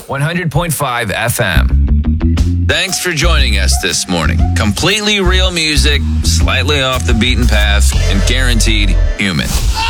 100.5 FM. Thanks for joining us this morning. Completely real music, slightly off the beaten path, and guaranteed human.